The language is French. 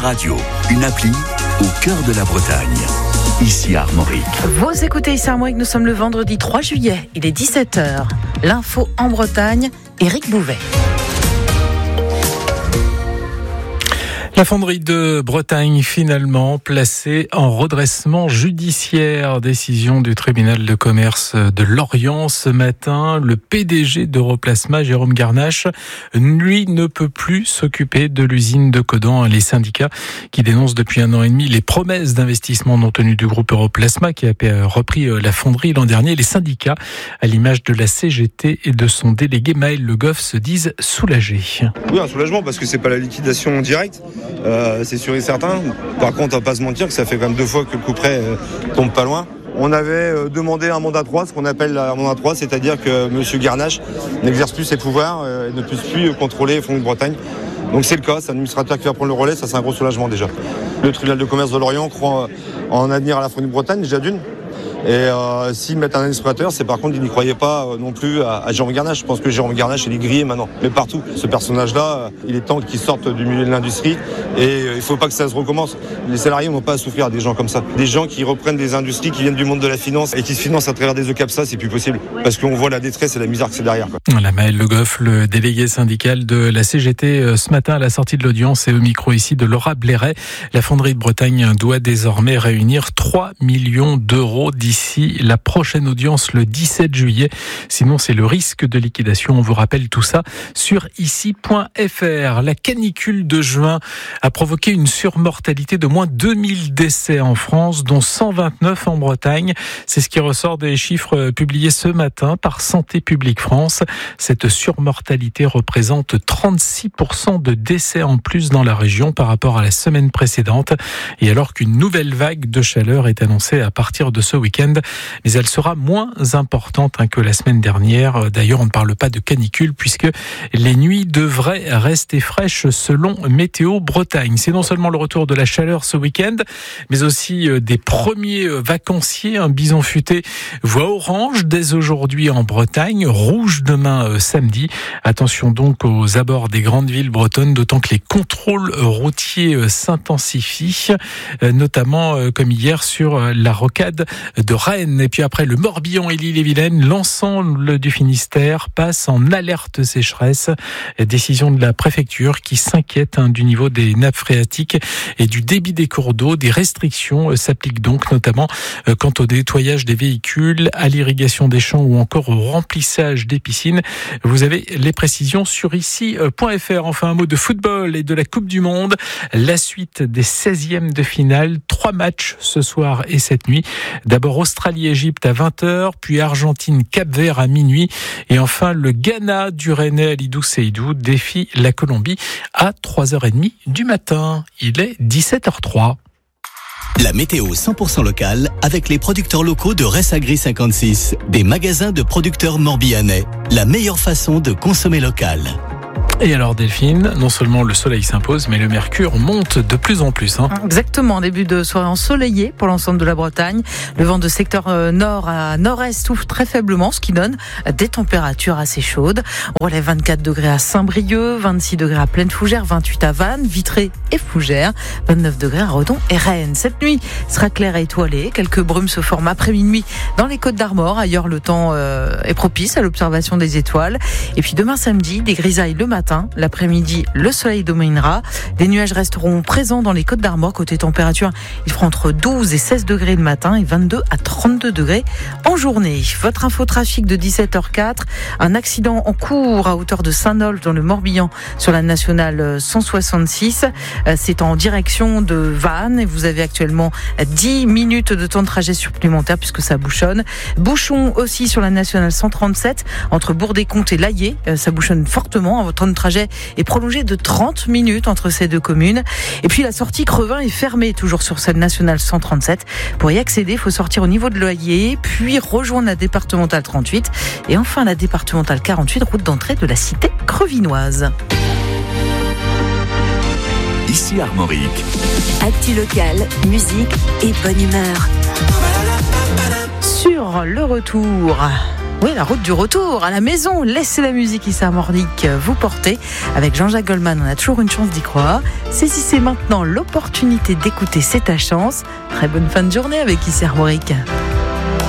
radio, une appli au cœur de la Bretagne. Ici Armorique. Vous écoutez ici Armorique, nous sommes le vendredi 3 juillet, il est 17h. L'info en Bretagne, Éric Bouvet. La fonderie de Bretagne finalement placée en redressement judiciaire. Décision du tribunal de commerce de Lorient ce matin. Le PDG d'Europlasma, Jérôme Garnache, lui ne peut plus s'occuper de l'usine de Codan. Les syndicats qui dénoncent depuis 1 an et demi les promesses d'investissement non tenues du groupe Europlasma qui a repris la fonderie l'an dernier. Les syndicats, à l'image de la CGT et de son délégué Maël Le Goff, se disent soulagés. Oui, un soulagement parce que c'est pas la liquidation directe. C'est sûr et certain. Par contre, on va pas se mentir que ça fait quand même 2 fois que le coup près tombe pas loin. On avait demandé un mandat 3, ce qu'on appelle un mandat 3, c'est-à-dire que M. Garnache n'exerce plus ses pouvoirs et ne puisse plus contrôler les fonds de Bretagne. Donc c'est le cas, c'est l'administrateur qui va prendre le relais, ça c'est un gros soulagement déjà. Le tribunal de commerce de Lorient croit en avenir à la fonderie de Bretagne, déjà d'une. Et s'ils mettent un administrateur, c'est par contre qu'ils n'y croyaient pas non plus à Jérôme Garnache. Je pense que Jérôme Garnache, il est grillé maintenant. Mais partout, ce personnage-là, il est temps qu'il sorte du milieu de l'industrie. Et il ne faut pas que ça se recommence. Les salariés n'ont pas à souffrir des gens comme ça. Des gens qui reprennent des industries, qui viennent du monde de la finance et qui se financent à travers des ECAPSA, c'est plus possible. Parce qu'on voit la détresse et la misère que c'est derrière. Voilà, Maël Le Goff, le délégué syndical de la CGT, ce matin à la sortie de l'audience et au micro ici de Laura Blairet. La fonderie de Bretagne doit désormais réunir 3 millions d'euros d'ici la prochaine audience le 17 juillet. Sinon, c'est le risque de liquidation. On vous rappelle tout ça sur ici.fr. La canicule de juin a provoqué une surmortalité de moins 2000 décès en France, dont 129 en Bretagne. C'est ce qui ressort des chiffres publiés ce matin par Santé publique France. Cette surmortalité représente 36% de décès en plus dans la région par rapport à la semaine précédente. Et alors qu'une nouvelle vague de chaleur est annoncée à partir de ce week-end, mais elle sera moins importante que la semaine dernière. D'ailleurs, on ne parle pas de canicule puisque les nuits devraient rester fraîches selon Météo Bretagne. C'est non seulement le retour de la chaleur ce week-end, mais aussi des premiers vacanciers. Un bison futé voit orange dès aujourd'hui en Bretagne, rouge demain samedi. Attention donc aux abords des grandes villes bretonnes, d'autant que les contrôles routiers s'intensifient, notamment comme hier sur la rocade de Rennes. Et puis après le Morbihan et l'Ille-et-Vilaine, l'ensemble du Finistère passe en alerte sécheresse. Décision de la préfecture qui s'inquiète du niveau des nappes phréatiques et du débit des cours d'eau. Des restrictions s'appliquent donc notamment quant au nettoyage des véhicules, à l'irrigation des champs ou encore au remplissage des piscines. Vous avez les précisions sur ici.fr. Enfin, un mot de football et de la Coupe du Monde. La suite des 16e de finale. 3 matchs ce soir et cette nuit. D'abord Australie-Égypte à 20h, puis Argentine-Cap-Vert à minuit. Et enfin, le Ghana du Rennais Alidou Seydou défie la Colombie à 3h30 du matin. Il est 17h03. La météo 100% locale avec les producteurs locaux de Ressagri 56, des magasins de producteurs morbihanais. La meilleure façon de consommer local. Et alors Delphine, non seulement le soleil s'impose, mais le mercure monte de plus en plus. Exactement, début de soirée ensoleillée pour l'ensemble de la Bretagne. Le vent de secteur nord à nord-est souffle très faiblement, ce qui donne des températures assez chaudes. On relève 24 degrés à Saint-Brieuc, 26 degrés à Plaine-Fougère, 28 à Vannes, Vitré et Fougères, 29 degrés à Redon et Rennes. Cette nuit sera claire et étoilée. Quelques brumes se forment après minuit dans les Côtes d'Armor. Ailleurs, le temps est propice à l'observation des étoiles. Et puis demain samedi, des grisailles le matin. L'après-midi, le soleil dominera. Les nuages resteront présents dans les Côtes d'Armor. Côté température, il fera entre 12 et 16 degrés le matin et 22 à 32 degrés en journée. Votre infotrafic de 17h04. Un accident en cours à hauteur de Saint-Nolff dans le Morbihan sur la nationale 166. C'est en direction de Vannes et vous avez actuellement 10 minutes de temps de trajet supplémentaire puisque ça bouchonne. Bouchon aussi sur la nationale 137 entre Bourg-des-Comptes et Laillé. Ça bouchonne fortement. Votre temps de trajet est prolongé de 30 minutes entre ces deux communes. Et puis la sortie Crevin est fermée toujours sur cette nationale 137. Pour y accéder, il faut sortir au niveau de Laillé, puis rejoindre la départementale 38 et enfin la départementale 48, route d'entrée de la cité crevinoise. Ici Armorique. Actu locale, musique et bonne humeur. Sur le retour Oui, la route du retour à la maison. Laissez la musique Issa Armorique vous porter. Avec Jean-Jacques Goldman, on a toujours une chance d'y croire. Saisissez maintenant l'opportunité d'écouter C'est ta chance. Très bonne fin de journée avec Issa Armorique.